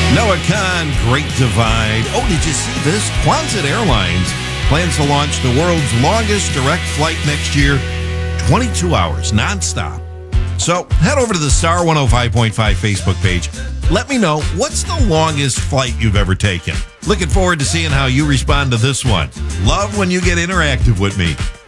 Noah Khan, Great Divide. Oh, did you see this? Quonset Airlines plans to launch the world's longest direct flight next year, 22 hours nonstop. So head over to the Star 105.5 Facebook page. Let me know, what's the longest flight you've ever taken? Looking forward to seeing how you respond to this one. Love when you get interactive with me.